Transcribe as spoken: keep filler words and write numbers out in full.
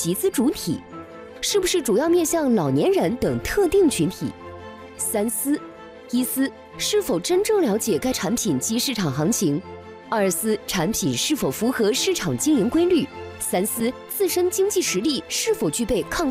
集资主体，是不是主要面向老年人等特定群体？三思：一思，是否真正了解该产品及市场行情；二思，产品是否符合市场经营规律；三思，自身经济实力是否具备抗